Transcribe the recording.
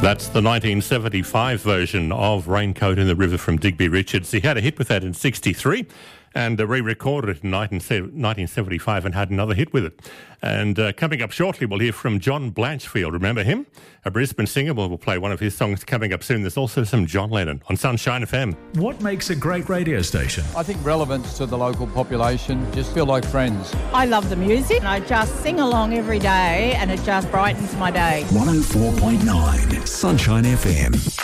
That's the 1975 version of Raincoat in the River from Digby Richards. He had a hit with that in 63 and re-recorded it in 1975 and had another hit with it. And coming up shortly, we'll hear from John Blanchfield. Remember him? A Brisbane singer. We'll play one of his songs coming up soon. There's also some John Lennon on Sunshine FM. What makes a great radio station? I think relevance to the local population, just feel like friends. I love the music. I just sing along every day and it just brightens my day. 104.9 Sunshine FM.